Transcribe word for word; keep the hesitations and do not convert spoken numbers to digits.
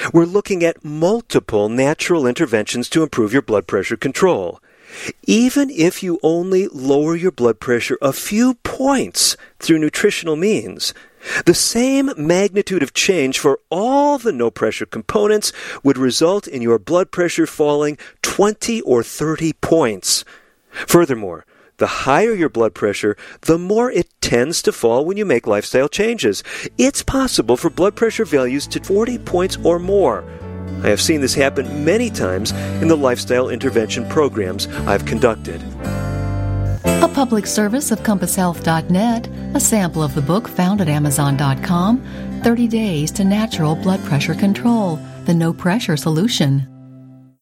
We're looking at multiple natural interventions to improve your blood pressure control. Even if you only lower your blood pressure a few points through nutritional means, the same magnitude of change for all the no-pressure components would result in your blood pressure falling twenty or thirty points. Furthermore, the higher your blood pressure, the more it tends to fall when you make lifestyle changes. It's possible for blood pressure values to forty points or more. I have seen this happen many times in the lifestyle intervention programs I've conducted. A public service of compass health dot net, a sample of the book found at amazon dot com, thirty days to Natural Blood Pressure Control, the No Pressure Solution.